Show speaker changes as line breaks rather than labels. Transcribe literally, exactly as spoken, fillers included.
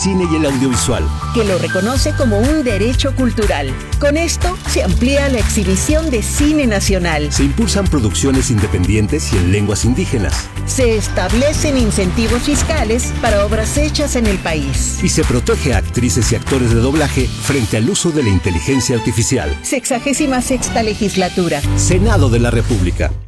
cine y el audiovisual,
que lo reconoce como un derecho cultural. Con esto se amplía la exhibición de cine nacional.
se impulsan producciones independientes y en lenguas indígenas,
Se establecen incentivos fiscales para obras hechas en el país.
y se protege a actrices y actores de doblaje frente al uso de la inteligencia artificial.
Sexagésima sexta legislatura.
Senado de la República.